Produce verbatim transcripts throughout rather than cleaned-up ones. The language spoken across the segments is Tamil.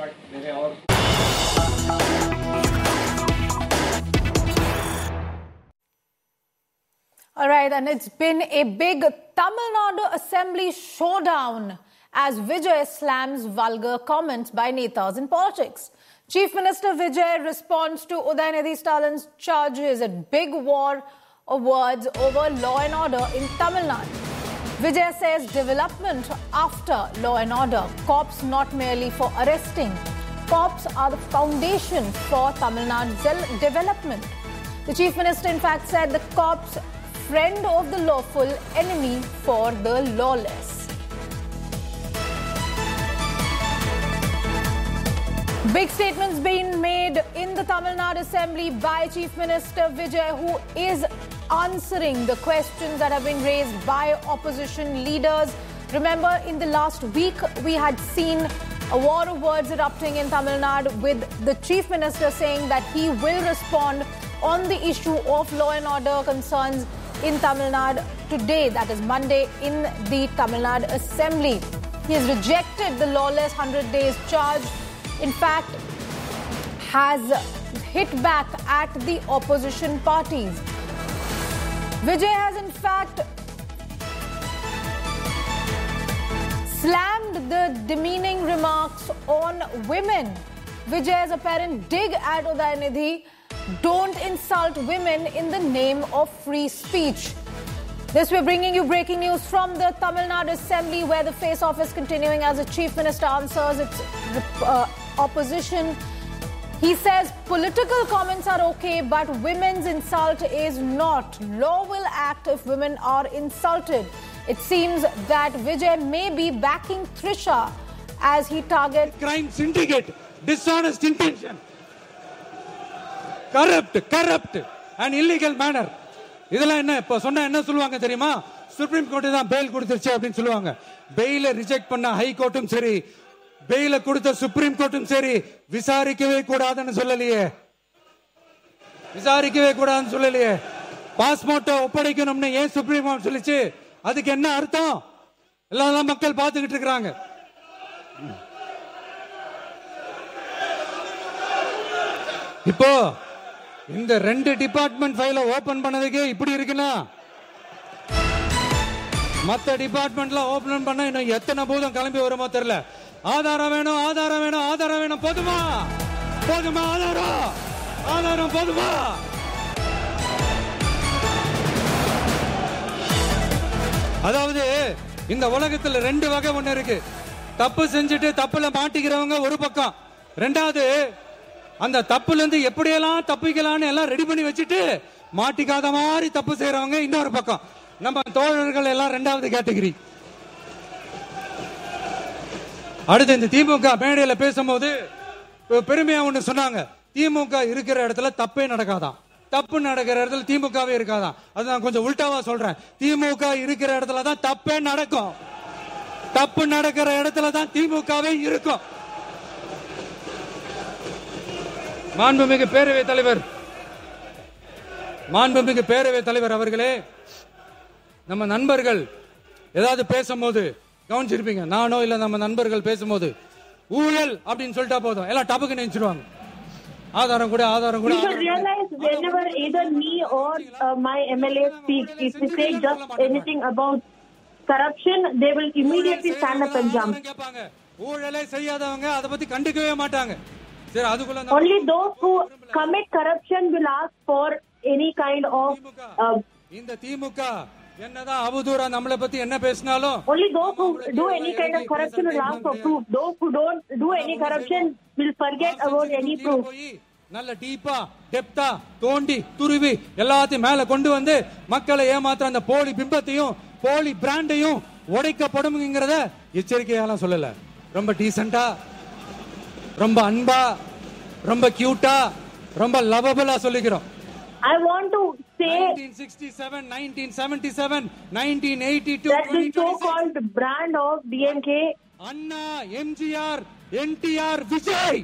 All right, and it's been a big Tamil Nadu Assembly showdown as Vijay slams vulgar comments by netas in politics. Chief Minister Vijay responds to Udayanithi Stalin's charges at big war of words over law and order in Tamil Nadu. Vijay says development after law and order. Cops not merely for arresting. Cops are the foundation for Tamil Nadu's development. The Chief Minister in fact said the cops friend of the lawful, enemy for the lawless. Big statements being made in the Tamil Nadu Assembly by Chief Minister Vijay, who is answering the questions that have been raised by opposition leaders. Remember, in the last week, we had seen a war of words erupting in Tamil Nadu with the Chief Minister saying that he will respond on the issue of law and order concerns in Tamil Nadu today, that is Monday, in the Tamil Nadu Assembly. He has rejected the lawless one hundred days charge. In fact, has hit back at the opposition parties. Vijay has in fact slammed the demeaning remarks on women. Vijay's apparent dig at Udayanithi: don't insult women in the name of free speech. This we're bringing you breaking news from the Tamil Nadu Assembly, where the face-off is continuing as the Chief Minister answers its uh, opposition. He says political comments are okay, but women's insult is not. Law will act if women are insulted. It seems that Vijay may be backing Trisha as he targets crime syndicate, dishonest intention, corrupt, corrupt, and illegal manner. இதெல்லாம் என்ன இப்ப சொன்னா என்ன சொல்லுவாங்க தெரியுமா? சுப்ரீம் கோர்ட் தான் பெயில் கொடுத்துருச்சு அப்படின்னு சொல்லுவாங்க. பெயில ரிஜெக்ட் பண்ண ஹை கோர்ட்டும் சரி, பெயில கொடுத்த சுப்ரீம் கோர்ட்டும் சரி, விசாரிக்கவே கூடாதுன்னு சொல்லலையே. விசாரிக்கவே கூடாதுன்னு சொல்லலையே. பாஸ்போர்ட்டை ஒப்படைக்கணும்னு ஏன் சுப்ரீம் கோர்ட் சொல்லிச்சு? அதுக்கு என்ன அர்த்தம்? எல்லாம் மக்கள் பார்த்துக்கிட்டு இருக்காங்க. இப்போ இந்த ரெண்டு டிபார்ட்மெண்ட் ஃபைல ஓபன் பண்ணதுக்கே இப்படி இருக்குன்னா, மத்த டிபார்ட்மெண்ட்ல ஓபன் பண்ண இன்னும் எத்தனை பூதம் கிளம்பி வருமோ தெரியல. ஆதாரம் வேணும், ஆதாரம் வேணும், ஆதாரம் வேணும். போதுமா போதுமா ஆதாரம் ஆதாரம் போதுமா? அதாவது இந்த உலகத்துல ரெண்டு வகை ஒண்ணு இருக்கு. தப்பு செஞ்சுட்டு தப்புல மாட்டிக்கிறவங்க ஒரு பக்கம், ரெண்டாவது அந்த தப்புல இருந்து எப்படியெல்லாம் தப்பிக்கலாம்னு எல்லாம் ரெடி பண்ணி வச்சுட்டு மாட்டிக்காத மாதிரி தப்பு செய்யறவங்க இன்னொரு பக்கம். நம்ம தோழர்கள் எல்லாம் ரெண்டாவது கேட்டகரி. அடுத்து இந்த திமுக மேடையில பேசும்போது பெருமையா ஒண்ணு சொன்னாங்க, திமுக இருக்கிற இடத்துல தப்பே நடக்காதான், தப்பு நடக்கிற இடத்துல திமுகவே இருக்காதான். அது நான் கொஞ்சம் உல்டாவா சொல்றேன். திமுக இருக்கிற இடத்துல தான் தப்பே நடக்கும், தப்பு நடக்கிற இடத்துல தான் திமுகவே இருக்கும். மாண்புமிகு பேரவைத் தலைவர் மாண்புமிகு பேரவைத் தலைவர் அவர்களே, நம்ம நண்பர்கள் ஏதாவது பேசும்போது கவனிச்சிருப்பீங்க, நானோ இல்ல நம்ம நண்பர்கள் பேசும்போது ஊழல் அப்படின்னு சொல்லிட்டா போதும் எல்லாம் டபுக்கு நினைச்சிருவாங்க. ஆதாரம் கூட ஆதாரம் கூட. You should realize whenever either me or uh, my M L A speaks, if we say just anything about corruption, they will immediately stand up and jump. ஊழலை செய்யாதவங்க அதை பத்தி கண்டுக்கவே மாட்டாங்க. Only those who commit corruption will ask for any kind of uh, இந்த திமுக என்னதான் அவதூறா நம்மளை பத்தி என்ன பேசினாலும், only those who do any kind of corruption will ask for proof. Those who don't do any corruption will forget about any proof. நல்ல டீப்பா டெப்தா தோண்டி துருவி எல்லாத்தையும் மேல கொண்டு வந்து மக்களை ஏமாத்துற அந்த போலி பிம்பத்தையும் போலி பிராண்டையும் உடைக்கப்படும்ங்கிறத எச்சரிக்கையாலாம் சொல்லல. ரொம்ப டீசென்டா, ரொம்ப அன்பா, ரொம்ப கியூட்டா, ரொம்ப லவபிளா சொல்லிக்கிறோம். I want to say nineteen sixty-seven, nineteen seventy-seven, nineteen eighty-two, that the so-called brand of D M K, Anna, M G R, N T R, Vijay.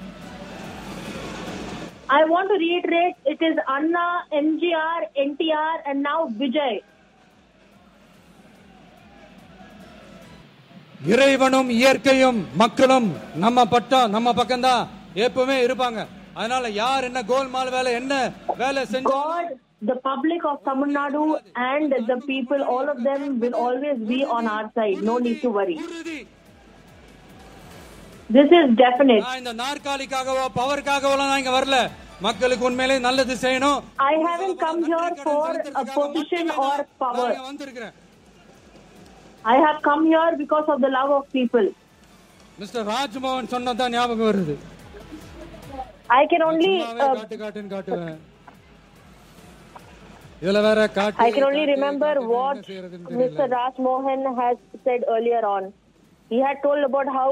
I want to reiterate, it is Anna, M G R, N T R and now Vijay. இறைவனும் இயற்கையும் மக்களும் நம்ம பட்டம் நம்ம பக்கம்தான் எப்பவுமே இருப்பாங்க. அதனால யார் என்ன கோல்மால் வேலை என்ன வேலை செஞ்சாலும் the public of Tamil Nadu and the people, all of them will always be on our side. No need to worry. This is definite. இந்த நாற்காலிக்காகவோ பவர்க்காகவோ நான் இங்க வரல. மக்களுக்கு உண்மையிலே நல்லது செய்யணும். I haven't come here for a position or power. I have come here because of the love of people. Mr. Rajmohan சொன்னதா ஞாபகம் வருது. I can only uh, காட்டு காட்டுன்னு காட்டுவேன். இதுல வேற காட்டு I can only remember what Mister Rajmohan has said earlier on. He had told about how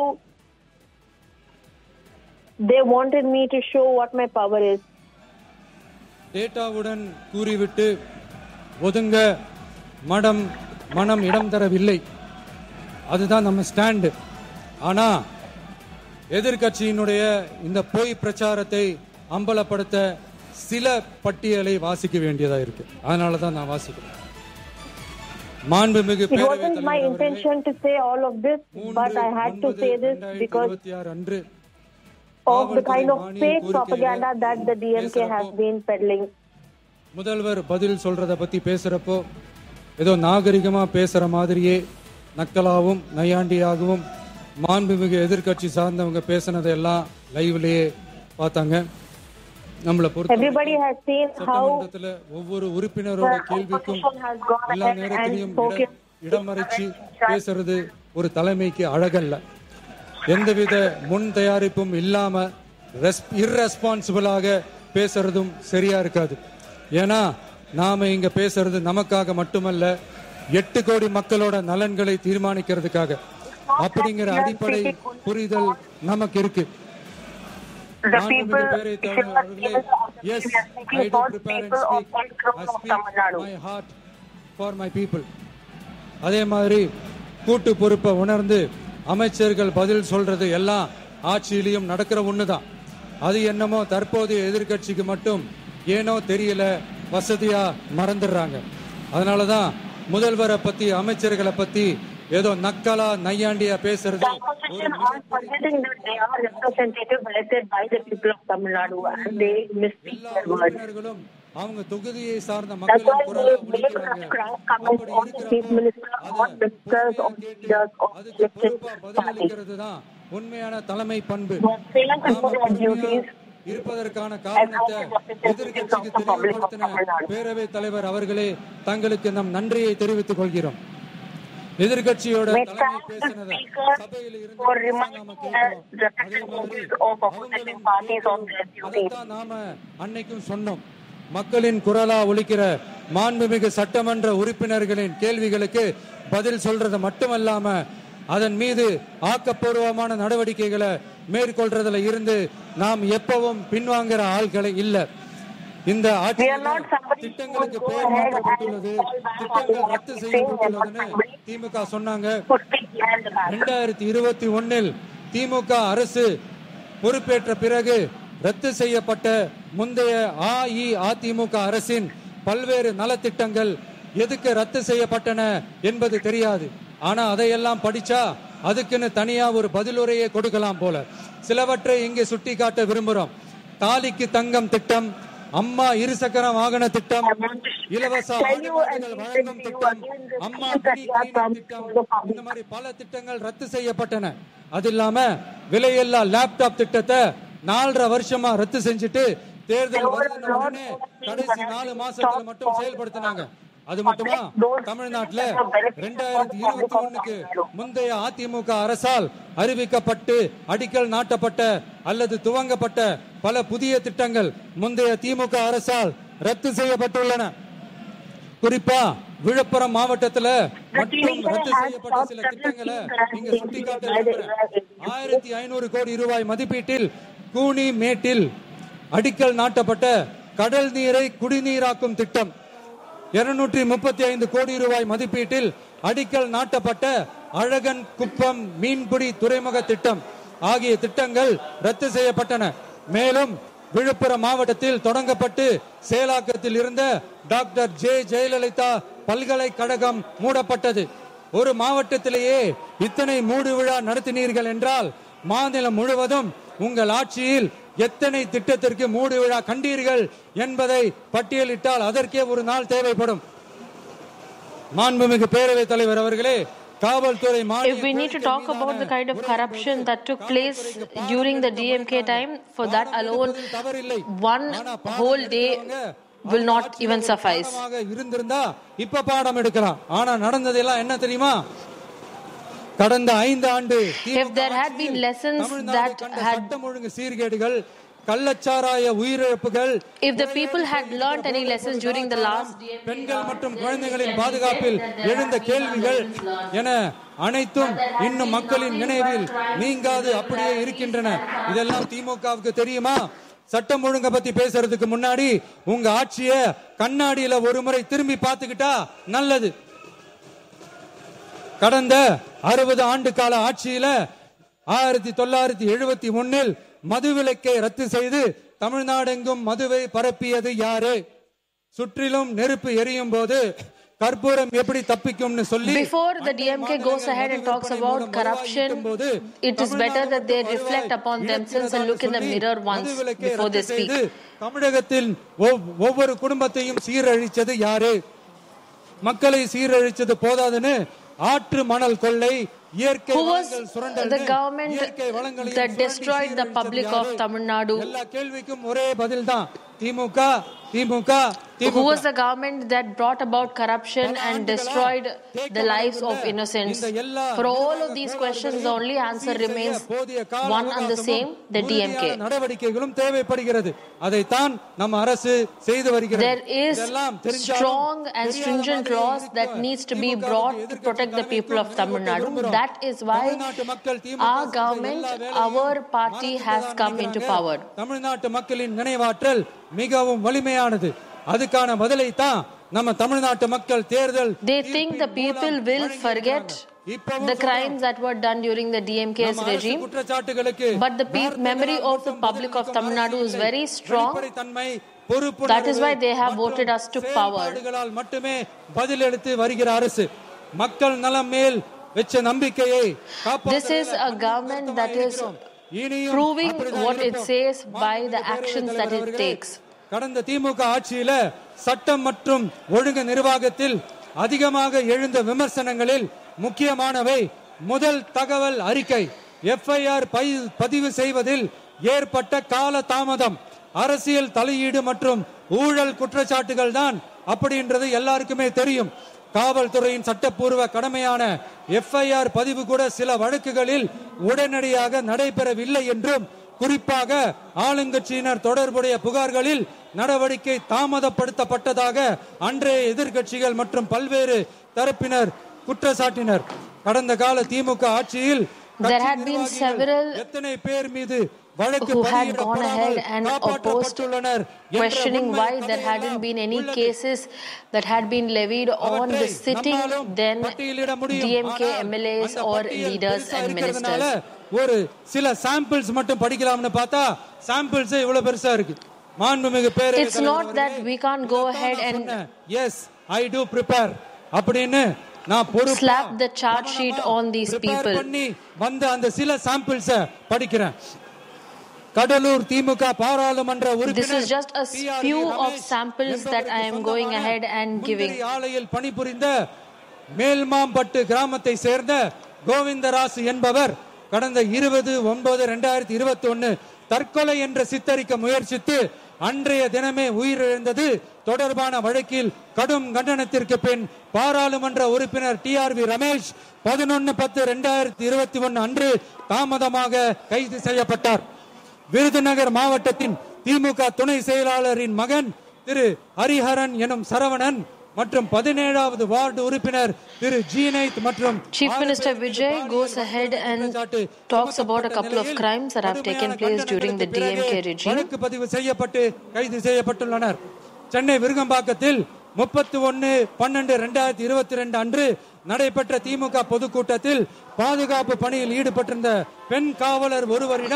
they wanted me to show what my power is. டேட்டாவுடன் கூறிவிட்டு ஒதுங்க மடம் மனம் இடம் தரவில்லை. அதுதான் நம்ம ஸ்டாண்ட். ஆனா எதிர்கட்சியினுடைய இந்த பொய் பிரச்சாரத்தை அம்பலப்படுத்த சில பட்டியலை வாசிக்க வேண்டியதா இருக்கு. அதனால தான் நான் வாசிக்கிறேன். மாண்புமிகு It wasn't my intention to say all of this, but I had to say this because of the kind of fake propaganda that the D M K has been peddling. முதல்வர் பதில் சொல்றத பத்தி பேசுறப்போ ஏதோ நாகரிகமா பேசுற மாதிரியே நக்கலாவும் நையாண்டியாகவும் மாண்புமிகு எதிர்கட்சி சார்ந்தவங்க பேசினதெல்லாம் லைவ்லயே பார்த்தாங்க. நம்மள Everybody has seen how ஒவ்வொரு உறுப்பினரோட கேள்விக்கும் எல்லா நேரத்திலையும் இடமறைச்சு பேசுறது ஒரு தலைமைக்கு அழகல்ல. எந்தவித முன் தயாரிப்பும் இல்லாம இர்ரெஸ்பான்சிபிளாக பேசுறதும் சரியா இருக்காது. ஏன்னா நாம இங்க பேசுறது நமக்காக மட்டுமல்ல, எட்டு கோடி மக்களோட நலன்களை தீர்மானிக்கிறதுக்காக. அப்படிங்கிற அடிப்படை புரிதல் நமக்கு இருக்கு. The people yes, I do prepare and speak. I speak my heart for my people. அதே மாதிரி கூட்டு பொறுப்பை உணர்ந்து அமைச்சர்கள் பதில் சொல்றது எல்லாம் ஆட்சியிலையும் நடக்கிற ஒண்ணுதான். அது என்னமோ தற்போதைய எதிர்கட்சிக்கு மட்டும் ஏனோ தெரியல, வசதியா மறந்துடுறாங்க. அதனாலதான் முதல்வரை பத்தி அமைச்சர்களை பத்தி ஏதோ நக்கலா நையாண்டியா பேசுறது. அவங்க தொகுதியை சார்ந்த மக்களின் குரலை ஒலிக்கிறாங்க. பதிலளிக்கிறது தான் உண்மையான தலைமை பண்பு. இருப்பதற்கான காரணத்தை எதிர்கட்சிக்கு தெளிவுபடுத்தின பேரவைத் தலைவர் அவர்களே தங்களுக்கு நம் நன்றியை தெரிவித்துக் கொள்கிறோம். எதிர்கட்சியோட தலைமை பேசினதை சபையில் இருந்து நாம அன்னைக்கும் சொன்னோம். மக்களின் குரலா ஒலிக்கிற மாண்புமிகு சட்டமன்ற உறுப்பினர்களின் கேள்விகளுக்கு பதில் சொல்றது மட்டுமல்லாம அதன் மீது ஆக்கப்பூர்வமான நடவடிக்கைகளை மேற்கொள்றதுல இருந்து நாம் எப்பவும் பின்வாங்குற ஆள்களை இல்ல. இந்த திட்டங்களுக்கு பெயர் மாற்றப்பட்டுள்ளது, திட்டங்கள் ரத்து செய்யப்பட்டுள்ளதுன்னு திமுக சொன்னாங்க. இரண்டாயிரத்தி இருபத்தி ஒன்னில் திமுக அரசு பொறுப்பேற்ற பிறகு ரத்து செய்யப்பட்ட முந்தைய அஇஅதிமுக அரசின் பல்வேறு நலத்திட்டங்கள் எதுக்கு ரத்து செய்யப்பட்டன என்பது தெரியாது. ஆனா அதையெல்லாம் படிச்சா அதுக்குன்னு தனியா ஒரு பதிலுரையை கொடுக்கலாம் போல. சிலவற்றை இங்கே சுட்டி காட்ட விரும்புகிறோம். தாலிக்கு தங்கம் திட்டம், அம்மா இருசக்கர வாகன திட்டம், இலவச வழங்கும் திட்டம், அம்மா திட்டம், இந்த மாதிரி பல திட்டங்கள் ரத்து செய்யப்பட்டன. அது இல்லாம விலையில்லா லேப்டாப் திட்டத்தை நாலரை வருஷமா ரத்து செஞ்சுட்டு தேர்தல் உடனே கடைசி நாலு மாசத்துல மட்டும் செயல்படுத்தினாங்க. அது மட்டுமா, தமிழ்நாட்டுல இரண்டாயிரத்தி இருபத்தி ஒண்ணுக்கு முந்தைய அதிமுக அரசால் அறிவிக்கப்பட்டு அடிக்கல் நாட்டப்பட்ட அல்லது துவங்கப்பட்ட பல புதிய திட்டங்கள் முந்தைய திமுக அரசால் ரத்து செய்யப்பட்டுள்ளன. குறிப்பா விழுப்புரம் மாவட்டத்துல மட்டும் ரத்து செய்யப்பட்ட சில திட்டங்களை இங்க சுட்டிக்காட்ட ஆயிரத்தி ஐநூறு கோடி ரூபாய் மதிப்பீட்டில் கூனி மேட்டில் அடிக்கல் நாட்டப்பட்ட கடல் நீரை குடிநீராக்கும் திட்டம், இருநூற்றி முப்பத்தி ஐந்து கோடி ரூபாய் மதிப்பீட்டில் அடிக்கல் நாட்டப்பட்ட அழகன் குப்பம் மீன்பிடி துறைமுக திட்டம் ஆகிய திட்டங்கள் ரத்து செய்யப்பட்டன. மேலும் விழுப்புரம் மாவட்டத்தில் தொடங்கப்பட்டு செயலாக்கத்தில் இருந்த டாக்டர் ஜே ஜெயலலிதா பல்கலைக்கழகம் மூடப்பட்டது. ஒரு மாவட்டத்திலேயே இத்தனை மூடு விழா நடத்தினீர்கள் என்றால் மாநிலம் முழுவதும் உங்கள் ஆட்சியில் எத்தனை திட்டத்திற்கு மூடு விழா கண்டீர்கள் என்பதை பட்டியலிட்டால் அதற்கே ஒரு நாள் தேவைப்படும். மாண்புமிகு பேரவைத் தலைவர் அவர்களே, காவல்துறை If we need to talk about the kind of corruption that took place during the D M K time, for that alone, one whole day will not even suffice. இருந்திருந்தா இப்ப பாடம் எடுக்கலாம். ஆனா நடந்ததெல்லாம் என்ன தெரியுமா? கடந்த ஐந்து ஆண்டு If there had been lessons that had சட்டம் ஒழுங்கு சீர்கேடுகள், கள்ளச்சாராய உயிரிழப்புகள், if the people had learnt any lessons during the last D M K, பெண்கள் மற்றும் குழந்தைகளின் பாதுகாப்பில் எழுந்த கேள்விகள் என அனைத்தும் இன்னும் மக்களின் நினைவில் நீங்காது அப்படியே இருக்கின்றன. இதெல்லாம் திமுகவுக்கு தெரியுமா? சட்டம் ஒழுங்க பத்தி பேசுறதுக்கு முன்னாடி உங்க ஆட்சிய கண்ணாடியில ஒரு முறை திரும்பி பார்த்துக்கிட்டா நல்லது. கடந்த அறுபது ஆண்டு கால ஆட்சியில ஆயிரத்தி தொள்ளாயிரத்தி எழுபத்தி ஒன்னில் மதுவிலக்கை ரத்து செய்து தமிழ்நாடெங்கும் மதுவை பரப்பியது யாரு? சுற்றிலும் நெருப்பு எரியும் போது கற்பூரம் எப்படி தப்பிக்கும்னு சொல்லி before the D M K goes ahead and talks about corruption, it is better that they reflect upon themselves and look in the mirror once before they speak. தமிழகத்தில் ஒவ்வொரு குடும்பத்தையும் சீரழிச்சது யாரு? மக்களை சீரழிச்சது போதாதுன்னு ஆற்று மணல் கொள்ளை, இயற்கை வளங்கள் சுரண்டல், the government that destroyed the public of Tamil Nadu. எல்லா கேள்விக்கும் ஒரே பதில் தான், DMK DMK. Who was the government that brought about corruption and destroyed the lives of innocents? For all of these questions, the only answer remains one and the same, the D M K. நடவடிக்கைகளும் தேவைப்படுகிறது. அதைத்தான் நம்ம அரசு செய்து வருகிறது. There is strong and stringent laws that needs to be brought to protect the people of Tamil Nadu. That is why our government, our party has come into power. தமிழ்நாட்டு மக்களின் நினைவாற்றல் மிகவும் வலிமையானது. அதுக்கான பதிலை தான் நம்ம தமிழ்நாட்டு மக்கள் தேர்தல். They think the people will forget the crimes that were done during the D M K's regime, but the memory of the public of Tamil Nadu is very strong. That is why they have voted us to power. மட்டுமே பதில் எடுத்து வருகிற அரசு மக்கள் நலம் மேல் வெச்ச நம்பிக்கையை This is a government that is proving what it says by the actions that it takes. கடந்த திமுக ஆட்சியில சட்டம் மற்றும் ஒழுங்கு நிர்வாகத்தில் அதிகமாக எழுந்த விமர்சனங்களில் முக்கியமானவை முதல் தகவல் அறிக்கை, எஃப் ஐ ஆர் பதிவு செய்வதில் ஏற்பட்ட கால தாமதம், அரசியல் தலையீடு மற்றும் ஊழல் குற்றச்சாட்டுகள் தான் அப்படின்றது எல்லாருக்குமே தெரியும். காவல்துறையின் சட்டப்பூர்வ கடமையான எஃப் ஐ ஆர் பதிவு கூட சில வழக்குகளில் உடனடியாக நடைபெறவில்லை என்றும், குறிப்பாக ஆளுங்கட்சியினர் தொடர்புடைய புகார்களில் நடவடிக்கை தாமதப்படுத்தப்பட்டதாக அன்றைய எதிர்க்கட்சிகள் மற்றும் பல்வேறு தரப்பினர் குற்றச்சாட்டினர். கடந்த கால திமுக ஆட்சியில் there had been several எத்தனை பேர் மீது who had gone ahead and opposed, questioning why there hadn't been any cases that had been levied on the sitting then D M K M L As or leaders and ministers. ஒரு சில சாம்பிள்ஸ் மட்டும் படிக்கலாம்னு பார்த்தா சாம்பிள்ஸ் இவ்வளவு பெருசா இருக்கு. மாண்புமிகு பேரவைத் தலைவர், it's not that we can't go ahead and yes I do prepare அப்படின்னு நான் பொறுப்பா slap the charge sheet on these people. பண்ணி வந்த அந்த சில சாம்பிள்ஸ் படிக்கிறேன். கடலூர் திமுக பாராளுமன்ற உறுப்பினர், this is just a few of samples that I am going ahead and giving. ஆலையில் பணிபுரிந்த மேல்மாம்பட்டு கிராமத்தை சேர்ந்த கோவிந்தராசு என்பவர் கடந்த இருபது ஒன்பது இரண்டாயிரத்தி இருபத்தி ஒன்னு தற்கொலை என்று சித்தரிக்க முயற்சித்து அன்றைய தினமே உயிரிழந்தது தொடர்பான வழக்கில் கடும் கண்டனத்திற்கு பின் பாராளுமன்ற உறுப்பினர் டி ஆர் வி ரமேஷ் பதினொன்னு பத்து இரண்டாயிரத்தி இருபத்தி ஒன்னு அன்று தாமதமாக கைது செய்யப்பட்டார். விருதுநகர் மாவட்டத்தின் திமுக துணை செயலாளரின் மகன் திரு ஹரிஹரன் எனும் சரவணன் மற்றும் பதினேழாவது வார்டு உறுப்பினர் திரு ஜீனைத் மற்றும் Chief Minister Vijay goes ahead and talks about a couple of crimes that have taken place during the D M K regime. வழக்கு பதிவு செய்யப்பட்டு கைது செய்யப்பட்டுள்ளனர். சென்னை விருகம்பாக்கத்தில் முப்பத்தி ஒன்னு பன்னெண்டு இரண்டாயிரத்தி இருபத்தி ரெண்டு அன்று நடைபெற்ற திமுக பொதுக்கூட்டத்தில் பாதுகாப்பு பணியில் ஈடுபட்டிருந்த பெண் காவலர் ஒருவரிடம்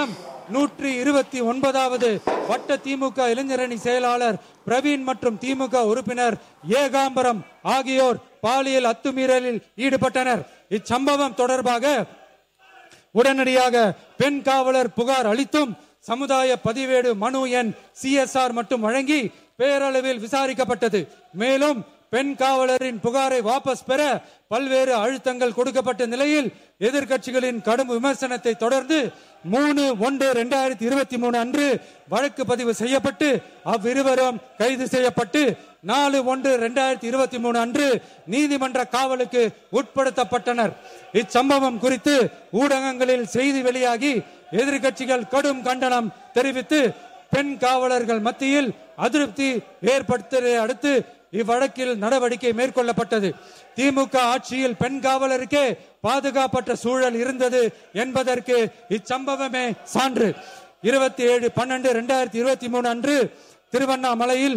நூற்றி இருபத்தி ஒன்பதாவது வட்ட திமுக இளைஞரணி செயலாளர் பிரவீன் மற்றும் திமுக உறுப்பினர் ஏகாம்பரம் ஆகியோர் பாலியல் அத்துமீறலில் ஈடுபட்டனர். இச்சம்பவம் தொடர்பாக உடனடியாக பெண் காவலர் புகார் அளித்தும் சமுதாய பதிவேடு மனு எண் சி எஸ் ஆர் மட்டும் வழங்கி பேரளவில் விசாரிக்கப்பட்டது. மேலும் பெண் காவலரின் புகாரை வாபஸ் பெற பல்வேறு அழுத்தங்கள் கொடுக்கப்பட்ட நிலையில் எதிர்கட்சிகளின் கடும் விமர்சனத்தை தொடர்ந்து மூணு ஒன்று இரண்டாயிரத்தி இருபத்தி மூணு அன்று வழக்கு பதிவு செய்யப்பட்டு அவ்விருவரும் கைது செய்யப்பட்டு நாலு ஒன்று இரண்டாயிரத்தி இருபத்தி மூணு அன்று நீதிமன்ற காவலுக்கு உட்படுத்தப்பட்டனர். இச்சம்பவம் குறித்து ஊடகங்களில் செய்தி வெளியாகி எதிர்கட்சிகள் கடும் கண்டனம் தெரிவித்து பெண் காவலர்கள் மத்தியில் அதிருப்தி ஏற்படுத்ததை அடுத்து இவ்வழக்கில் நடவடிக்கை மேற்கொள்ளப்பட்டது. திமுக ஆட்சியில் பெண் காவலருக்கே பாதுகாப்பற்ற சூழல் இருந்தது என்பதற்கு இச்சம்பவமே சான்று. இருபத்தி ஏழு பன்னெண்டு இரண்டாயிரத்தி இருபத்தி மூணு அன்று திருவண்ணாமலையில்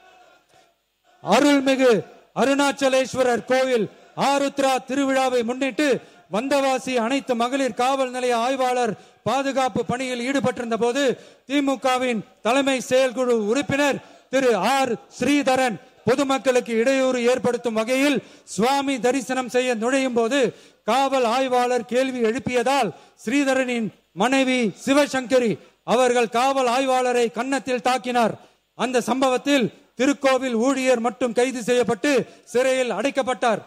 அருள்மிகு அருணாச்சலேஸ்வரர் கோவில் ஆருத்ரா திருவிழாவை முன்னிட்டு வந்தவாசி அனைத்து மகளிர் காவல் நிலைய ஆய்வாளர் பாதுகாப்பு பணியில் ஈடுபட்டிருந்த போது திமுகவின் தலைமை செயற்குழு உறுப்பினர் திரு ஆர் ஸ்ரீதரன் பொதுமக்களுக்கு இடையூறு ஏற்படுத்தும் வகையில் சுவாமி தரிசனம் செய்ய நுழையும் போது காவல் ஆய்வாளர் கேள்வி எழுப்பியதால் ஸ்ரீதரனின் மனைவி சிவசங்கரி அவர்கள் காவல் ஆய்வாளரை கன்னத்தில் தாக்கினார். அந்த சம்பவத்தில் திருக்கோவில் ஊழியர் மட்டும் கைது செய்யப்பட்டு சிறையில் அடைக்கப்பட்டார்.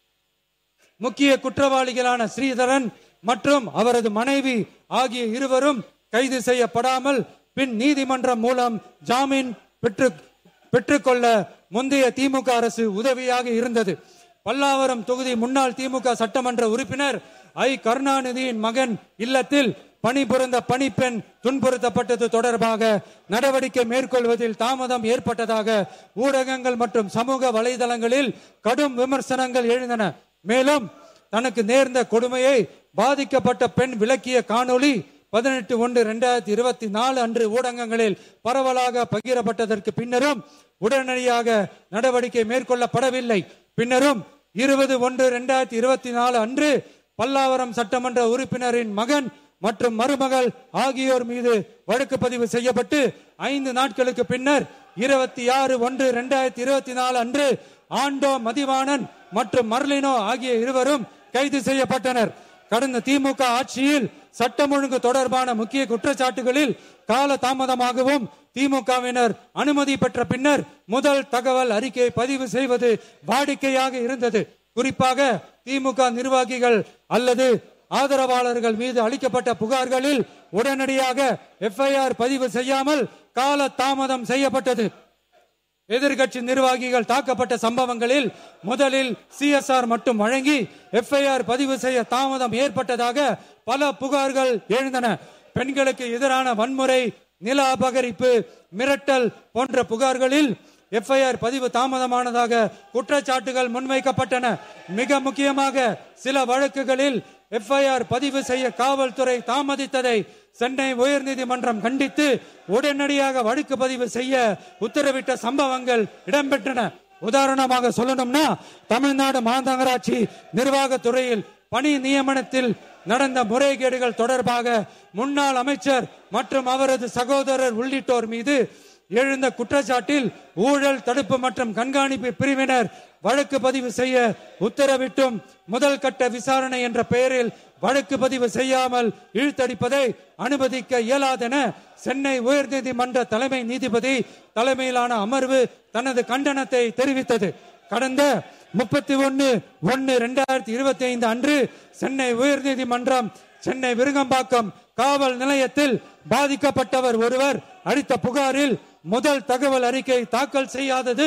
முக்கிய குற்றவாளிகளான ஸ்ரீதரன் மற்றும் அவரது மனைவி ஆகிய இருவரும் கைது செய்யப்படாமல் பின் நீதிமன்றம் மூலம் ஜாமீன் பெற்று பெற்றுக்கொள்ள முந்தைய திமுக அரசு உதவியாக இருந்தது. பல்லாவரம் தொகுதி முன்னாள் திமுக சட்டமன்ற உறுப்பினர் ஐ கருணாநிதியின் மகன் இல்லத்தில் பணிபுரிந்த பணிப்பெண் துன்புறுத்தப்பட்டது தொடர்பாக நடவடிக்கை மேற்கொள்வதில் தாமதம் ஏற்பட்டதாக ஊடகங்கள் மற்றும் சமூக வலைதளங்களில் கடும் விமர்சனங்கள் எழுந்தன. மேலும் தனக்கு நேர்ந்த கொடுமையை பாதிக்கப்பட்ட பெண் விளக்கிய காணொளி பதினெட்டு ஒன்று இரண்டாயிரத்தி இருபத்தி நாலு அன்று ஊடகங்களில் பரவலாக பகிரப்பட்டதற்கு பின்னரும் உடனடியாக நடவடிக்கை மேற்கொள்ளப்படவில்லை. பின்னரும் இருபது ஒன்று இரண்டாயிரத்தி இருபத்தி நாலு அன்று பல்லாவரம் சட்டமன்ற உறுப்பினரின் மகன் மற்றும் மருமகள் ஆகியோர் மீது வழக்கு பதிவு செய்யப்பட்டு ஐந்து நாட்களுக்கு பின்னர் இருபத்தி ஆறு ஒன்று இரண்டாயிரத்தி இருபத்தி நாலு அன்று ஆண்டோ மதிவாணன் மற்றும் மர்லினோ ஆகிய இருவரும் கைது செய்யப்பட்டனர். கடந்த திமுக ஆட்சியில் சட்டம் ஒழுங்கு தொடர்பான முக்கிய குற்றச்சாட்டுகளில் கால தாமதமாகவும் திமுகவினர் அனுமதி பெற்ற பின்னர் முதல் தகவல் அறிக்கை பதிவு செய்வது வாடிக்கையாக இருந்தது. குறிப்பாக திமுக நிர்வாகிகள் அல்லது ஆதரவாளர்கள் மீது அளிக்கப்பட்ட புகார்களில் உடனடியாக எஃப் ஐ ஆர் பதிவு செய்யாமல் கால தாமதம் செய்யப்பட்டது. எதிர்கட்சி நிர்வாகிகள் தாக்கப்பட்ட சம்பவங்களில் முதலில் சி எஸ் ஆர் மட்டும் வழங்கி எஃப் ஐ ஆர் பதிவு செய்ய தாமதம் ஏற்பட்டதாக பல புகார்கள் எழுந்தன. பெண்களுக்கு எதிரான வன்முறை, நில அபகரிப்பு, மிரட்டல் போன்ற புகார்களில் எஃப் ஐ ஆர் பதிவு தாமதமானதாக குற்றச்சாட்டுகள் முன்வைக்கப்பட்டன. மிக முக்கியமாக சில வழக்குகளில் எஃப் ஐ ஆர் பதிவு செய்ய காவல்துறை தாமதித்ததை சென்னை உயர்நீதிமன்றம் கண்டித்து உடனடியாக வழக்கு பதிவு செய்ய உத்தரவிட்ட சம்பவங்கள் இடம்பெற்றன. உதாரணமாக சொல்லணும்னா தமிழ்நாடு மாநகராட்சி நிர்வாகத்துறையில் பணி நியமனத்தில் நடந்த முறைகேடுகள் தொடர்பாக முன்னாள் அமைச்சர் மற்றும் அவரது சகோதரர் உள்ளிட்டோர் மீது எழுந்த குற்றச்சாட்டில் ஊழல் தடுப்பு மற்றும் கண்காணிப்பு பிரிவினர் வழக்கு பதிவு செய்ய உத்தரவிட்டும் முதல் கட்ட விசாரணை என்ற பெயரில் வழக்கு பதிவு செய்யாமல் இழுத்தடிப்பதை அனுமதிக்க இயலாதென சென்னை உயர்நீதிமன்ற தலைமை நீதிபதி தலைமையிலான அமர்வு தனது கண்டனத்தை தெரிவித்தது. கடந்த முப்பத்தி ஒன்னு ஒன்னு இரண்டாயிரத்தி இருபத்தி ஐந்து அன்று சென்னை உயர்நீதிமன்றம் சென்னை விருகம்பாக்கம் காவல் நிலையத்தில் பாதிக்கப்பட்டவர் ஒருவர் அளித்த புகாரில் முதல் தகவல் அறிக்கை தாக்கல் செய்யாதது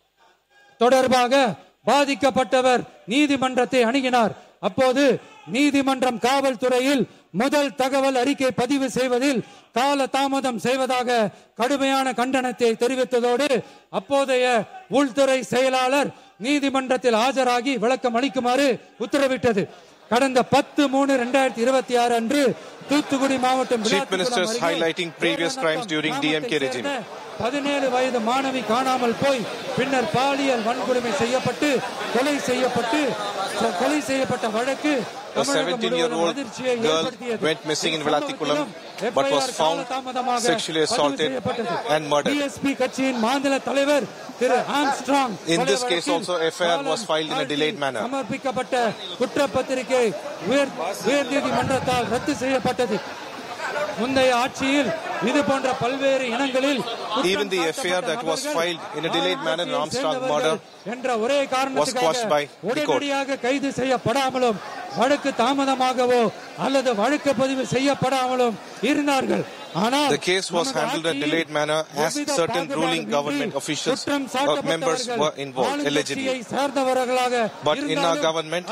தொடர்பாக பாதிக்கப்பட்டவர் நீதிமன்றத்தை அணுகினார். அப்போது நீதிமன்றம் காவல்துறையில் முதல் தகவல் அறிக்கை பதிவு செய்வதில் கால தாமதம் செய்வதாக கடுமையான கண்டனத்தை தெரிவித்ததோடு அப்போதைய உள்துறை செயலாளர் நீதிமன்றத்தில் ஆஜராகி விளக்கம் அளிக்குமாறு உத்தரவிட்டது. கடந்த பத்து மூணு இரண்டாயிரத்தி இருபத்தி ஆறு அன்று தூத்துக்குடி மாவட்டம் பதினேழு வயது மாணவி காணாமல் போய் பின்னர் பாலியல் வன்கொடுமை செய்யப்பட்டு கொலை செய்யப்பட்டு கொலை செய்யப்பட்ட வழக்கு a seventeen-year-old girl went missing in Vilathikulam but was found sexually assaulted and murdered. In this case also, F I R was filed in a delayed manner. முந்தைய ஆட்சியில் இது போன்ற பல்வேறு இனங்களில் even the F I R that was filed in a delayed manner in Armstrong murder என்ற ஒரே காரணத்துக்காக உடனடியாக கைது செய்யப்படாமலும் வழக்கு தாமதமாகவோ அல்லது வழக்கு பதிவு செய்யப்படாமலும் இருந்தார்கள். The case was handled in a delayed manner as certain ruling government officials or members were involved allegedly. But in our government,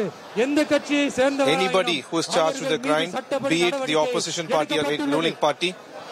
anybody who is charged with a crime, be it the opposition party or the ruling party,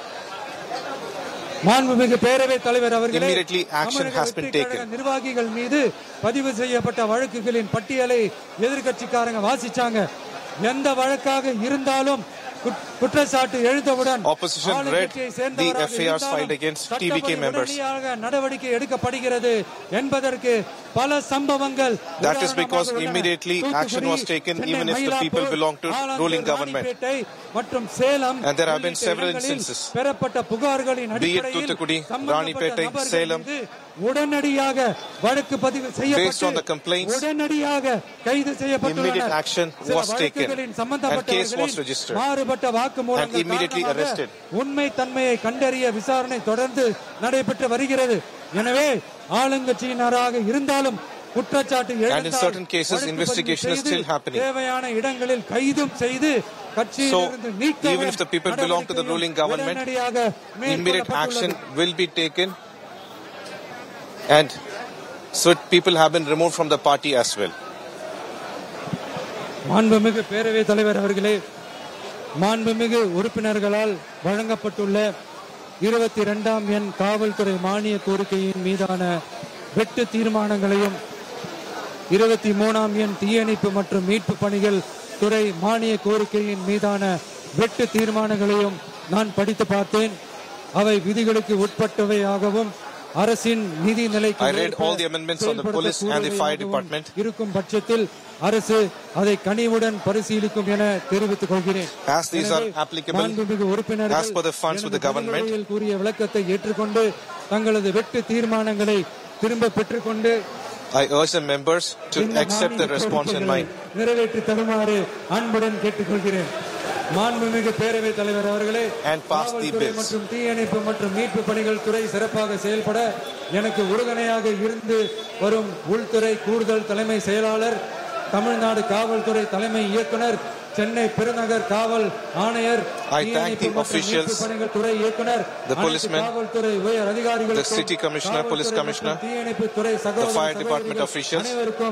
immediately action has been taken. நிர்வாகிகள் மீது பதிவு செய்யப்பட்ட வழக்குகளின் பட்டியலை எதிர்க்கட்சிக்காரங்க வாசிச்சாங்க. எந்த வழக்காக இருந்தாலும் குற்றச்சாட்டு எழுந்தவுடன் opposition read the F I Rs filed against T V K members. நடவடிக்கை எடுக்கப்படுகிறது என்பதற்கு பல சம்பவங்கள். That is because immediately action was taken even if the people belong to ruling government. மற்றும் Salem and there have been several instances. பெறப்பட்ட புகார்களின் அடிப்படையில் தூத்துக்குடி, ராணிப்பேட்டை, சேலம் உடனடியாக வழக்கு பதிவு செய்யப்பட்டு based on the complaints உடனடியாக கைது செய்யப்பட்டுள்ளனர். immediate action was taken and case was registered and immediately arrested. உண்மை தன்மையை கண்டறிய விசாரணை தொடர்ந்து நடைபெற்று வருகிறது. எனவே ஆளுங்கட்சியினராக இருந்தாலும் குற்றச்சாட்டு and in certain cases investigation is still happening. தேவையான இடங்களில் கைதும் செய்து கட்சியிலிருந்து நீக்க even if the people belong to the ruling government, immediate action will be taken and so people have been removed from the party as well. மாண்புமிகு பேரவைத் தலைவர் அவர்களே, மாண்புமிகு உறுப்பினர்களால் வழங்கப்பட்டுள்ள இருபத்தி இரண்டாம் எண் காவல்துறை மானிய கோரிக்கையின் மீதான வெட்டு தீர்மானங்களையும் இருபத்தி மூணாம் எண் தீயணைப்பு மற்றும் மீட்பு பணிகள் துறை மானிய கோரிக்கையின் மீதான வெட்டு தீர்மானங்களையும் நான் படித்து பார்த்தேன். அவை விதிகளுக்கு உட்பட்டவையாகவும் அரசின் நிதி நிலைக்கு I read all the amendments on the police and the fire department. இருக்கும் பட்சத்தில் அரசு அதை கனிவுடன் பரிசீலிக்கும் என தெரிவித்துக் கொள்கிறேன். As these are applicable as per the funds with the government, கூறிய விளக்கத்தை ஏற்றுக்கொண்டு தங்களது வெட்டு தீர்மானங்களை திரும்ப பெற்றுக்கொண்டு I urge the members to accept the response in mind. நிறைவேற்றி தருமாறு அன்புடன் கேட்டுக்கொள்கிறேன். மாண்புமிகு பேரவைத் தலைவர் அவர்களே, மற்றும் தீயணைப்பு மற்றும் மீட்பு பணிகள் துறை சிறப்பாக செயல்பட எனக்கு உறுதுணையாக இருந்து வரும் உள்துறை கூடுதல் தலைமை செயலாளர், தமிழ்நாடு காவல்துறை தலைமை இயக்குனர், சென்னை பெருநகர் காவல் ஆணையர், I thank the officials, the policemen, the city commissioner, police commissioner, the fire department officials,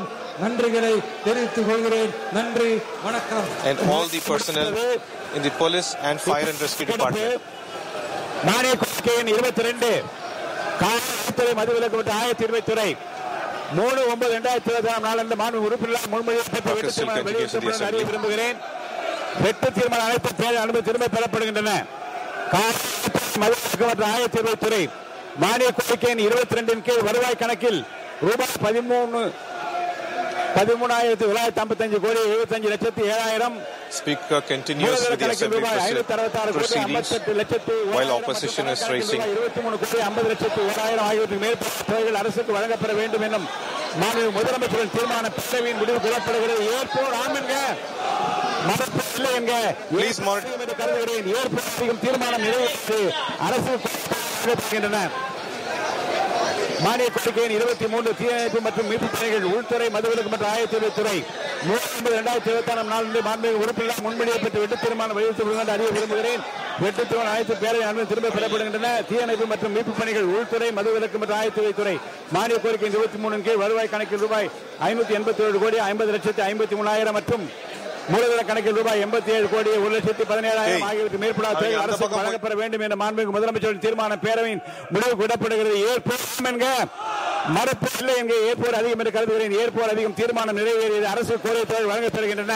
and all the personnel in the police and fire and rescue department. மானிய கோரிக்கையின் இருபத்தி இரண்டு காவல்துறை மதுவிலக்கு மற்றும் ஆயத்த இருபத்துறை மூணு ஒன்பது இரண்டாயிரத்தி இருபத்தி ஆறாம் நாளன்று மாநில உறுப்பினர் முன்மொழியப்பட்ட வெட்டு தீர்மானம் வெளியிடப்படும் அறிய விரும்புகிறேன். வெட்டு தீர்மானம் அனைத்து தேவை அனுமதி திரும்ப பெறப்படுகின்றன. மதுவிலக்கு மற்றும் ஆயத்த இருபத்துறை மானிய கோரிக்கையின் இருபத்தி இரண்டின் கீழ் வருவாய் கணக்கில் ரூபாய் பதிமூணு பதிமூணாயிரத்தி தொள்ளாயிரத்தி ஐம்பத்தி அஞ்சு கோடி எழுபத்தி அஞ்சு லட்சத்தி ஏழாயிரம். Speaker continues with the assembly proceedings while opposition is raising. இருபத்தி மூணு கோடி ஐம்பது லட்சத்தி ஓராயிரம் ஆகியவற்றுக்கு மேற்பட்ட தொகைகள் அரசுக்கு வழங்கப்பட வேண்டும் என்னும் மாநில முதலமைச்சரின் தீர்மான பேரவையின் முடிவு கூறப்படுகிறது. ஏற்போர் ஆமென்க, மறுப்பில்லை என்க. Please monitor. கருதுகிறேன். ஏற்போர் அதிகம் தீர்மானம் நிறைவேற்றி அரசு வழங்கப்படுகின்றன. மானிய கோரிக்கையின் இருபத்தி மூன்று தீயணைப்பு மற்றும் மீட்பு பணிகள் உள்துறை மதுவிலக்கு மற்றும் ஆயத்த துறை மூன்று இரண்டாயிரத்தி இருபத்தி ஆறாம் நாளில் மாண்புமிகு உறுப்பினர் முன்மொழியப்பட்ட வெட்டு தீர்மானம் வெளியிட்டு அறிய விரும்புகிறேன். வெட்டு தீர்மானம் அனைத்து பேரவை அனுமதி திரும்ப பெறப்படுகின்றன. தீயணைப்பு மற்றும் மீட்பு பணிகள் உள்துறை மதுவிலக்கு மற்றும் ஆயத்த துறை மானிய கோரிக்கையின் இருபத்தி மூணு கீழ் வருவாய் கணக்கில் ரூபாய் ஐநூத்தி எண்பத்தி ஏழு கோடி ஐம்பது லட்சத்தி ஐம்பத்தி மூணாயிரம் மற்றும் மூலதன கணக்கில் ரூபாய் எண்பத்தி ஏழு கோடி ஒரு லட்சத்தி பதினேழாயிரம் ஆகியவற்றை மேற்படாத தொகைகள் அரசுக்கு வழங்கப்பட வேண்டும் என்ற மாண்புமிகு முதலமைச்சரின் தீர்மான பேரவையின் முடிவு விடப்படுகிறது. ஏற்போம் என்க, மறுப்பு இல்லை என்க. ஏற்போர் அதிகம் என்று கருதுகிறேன். ஏற்போர் அதிகம் தீர்மானம் நிறைவேறியது. அரசு கோரிய தொகை வழங்கப்படுகின்றன.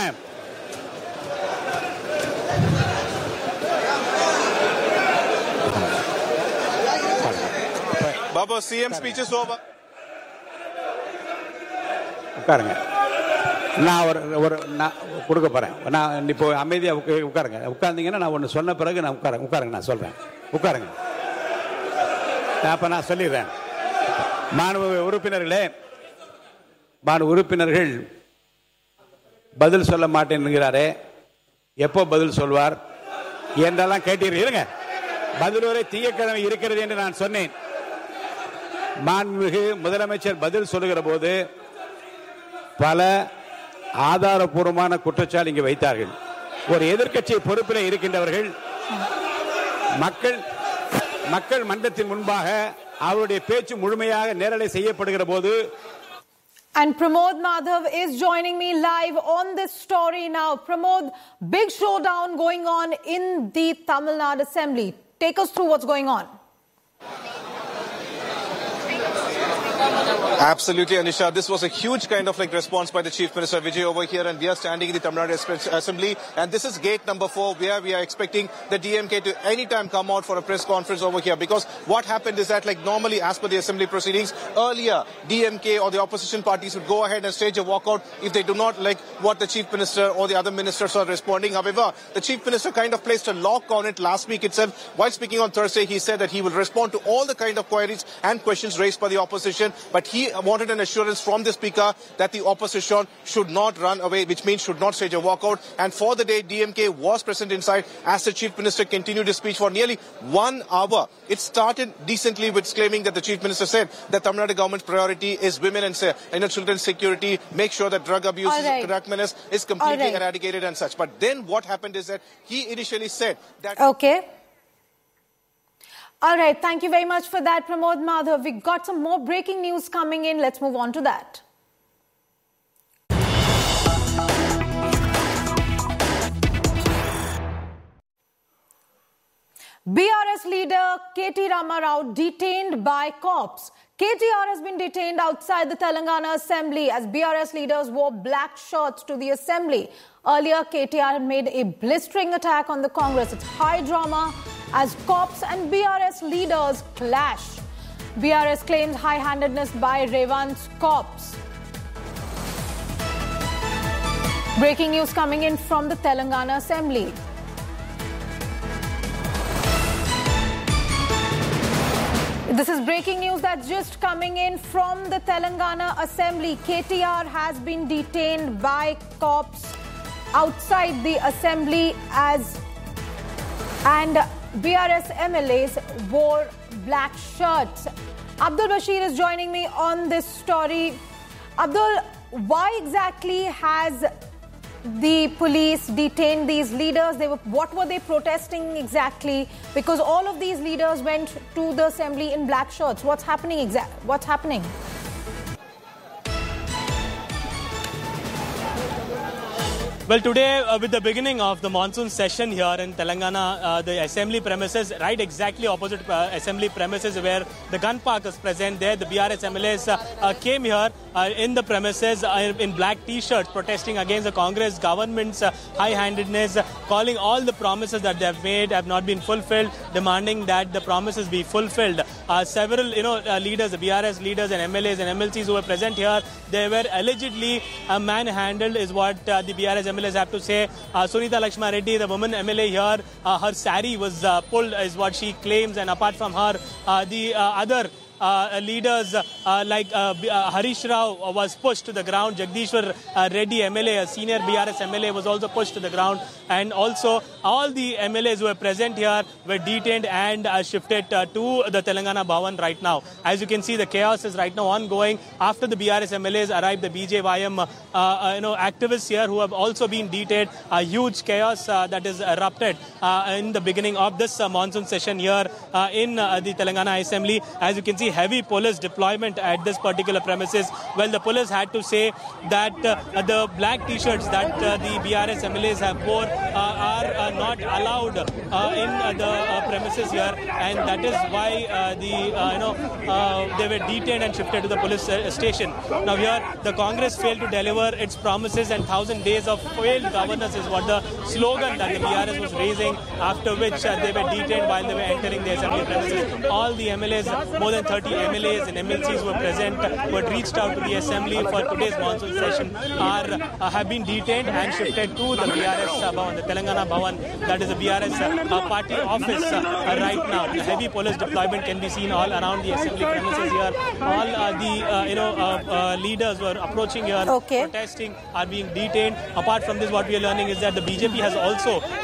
Baba, C M speech is over. உட்காருங்க. நான் ஒரு ஒரு நான் கொடுக்க போகிறேன். நான் இப்போ அமைதியாக உட்காருங்க. உட்கார்ந்தீங்கன்னா நான் ஒன்று சொன்ன பிறகு நான் உட்கார உட்காருங்க நான் சொல்கிறேன். உட்காருங்க. அப்போ நான் சொல்லிடுறேன். மாணவ உறுப்பினர்களே, மாணவ உறுப்பினர்கள் பதில் சொல்ல மாட்டேன் என்கிறாரே, எப்போ பதில் சொல்வார் என்றெல்லாம் கேட்டீர்கள். பதில் வரை திங்கட்கிழமை இருக்கிறது என்று நான் சொன்னேன். மாண்புமிகு முதலமைச்சர் பதில் சொல்லுகிற போது பல ஆதாரபூர்வமான குற்றச்சாட்டு இங்கே வைத்தார்கள். ஒரு எதிர்க்கட்சி பொறுப்பில் இருக்கின்றவர்கள் மக்கள் மக்கள் மன்றத்தின் முன்பாக அவருடைய பேச்சு முழுமையாக நேரலை செய்யப்படுகிற போது. And Pramod Madhav is joining me live on this story now. Pramod, big showdown going on in the Tamil Nadu Assembly. Take us through what's going on. Absolutely, Anisha. This was a huge kind of like response by the Chief Minister Vijay over here, and we are standing in the Tamil Nadu Assembly, and this is gate number four, where we are expecting the D M K to anytime come out for a press conference over here. Because what happened is that, like normally, as per the Assembly proceedings, earlier D M K or the opposition parties would go ahead and stage a walkout if they do not like what the Chief Minister or the other ministers are responding. However, the Chief Minister kind of placed a lock on it last week itself. While speaking on Thursday, he said that he will respond to all the kind of queries and questions raised by the opposition, but he wanted an assurance from the Speaker that the opposition should not run away, which means should not stage a walkout. And for the day, D M K was present inside as the Chief Minister continued his speech for nearly one hour. It started decently with claiming that the Chief Minister said that Tamil Nadu government's priority is women and say, you know, children's security, make sure that drug abuse, right. drug menace is completely right. eradicated and such. But then what happened is that he initially said that... Okay. All right, thank you very much for that, Pramod Madhav. We got some more breaking news coming in. Let's move on to that. B R S leader K T Rama Rao detained by cops. K T R has been detained outside the Telangana Assembly as B R S leaders wore black shirts to the Assembly. Earlier, K T R had made a blistering attack on the Congress. It's high drama as cops and B R S leaders clash. B R S claims high-handedness by Revant's cops. Breaking news coming in from the Telangana Assembly. This is breaking news that's just coming in from the Telangana Assembly. K T R has been detained by cops outside the Assembly as and B R S M L As wore black shirts. Abdul Bashir is joining me on this story. Abdul, why exactly has the police detained these leaders? They were, what were they protesting exactly? Because all of these leaders went to the Assembly in black shirts. What's happening exactly? What's happening? Well, today, uh, with the beginning of the monsoon session here in Telangana, uh, the assembly premises, right exactly opposite uh, assembly premises where the gun park is present there, the B R S M L As uh, uh, came here uh, in the premises uh, in black t-shirts protesting against the Congress government's uh, high-handedness, uh, calling all the promises that they have made have not been fulfilled, demanding that the promises be fulfilled. Uh, several, you know, uh, leaders, the B R S leaders and M L As and M L Cs who were present here, they were allegedly uh, manhandled is what uh, the B R S M L As have to say. Uh, Sunita Lakshma Reddy, the woman M L A here, uh, her sari was uh, pulled is what she claims, and apart from her, uh, the uh, other Uh, leaders uh, like uh, uh, Harish Rao was pushed to the ground. Jagdishwar uh, Reddy M L A, a senior B R S M L A, was also pushed to the ground. And also all the M L As who were present here were detained and uh, shifted uh, to the Telangana Bhavan right now. As you can see, the chaos is right now ongoing. After the B R S M L As arrived, the B J Y M uh, uh, you know, activists here who have also been detained. A huge chaos uh, that is erupted uh, in the beginning of this uh, monsoon session here uh, in uh, the Telangana Assembly. As you can see, heavy police deployment at this particular premises. Well, the police had to say that uh, the black t-shirts that uh, the B R S M L As have worn uh, are uh, not allowed uh, in uh, the uh, premises here, and that is why uh, the uh, you know uh, they were detained and shifted to the police uh, station. Now here, the Congress failed to deliver its promises, and thousand days of failed governance is what the slogan that the B R S was raising. After which uh, they were detained while they were entering the assembly premises. All the M L As, more than thirty M L As and M L Cs who were present, who had reached out to the assembly for today's monsoon session, are uh, have been detained and shifted to the B R S uh, Bhavan, the Telangana Bhavan, that is the B R S uh, party office uh, uh, right now. A heavy police deployment can be seen all around the assembly premises here. All uh, the uh, you know uh, uh, leaders who are approaching here, okay. protesting, are being detained. Apart from this, what we are learning is that the B J P has also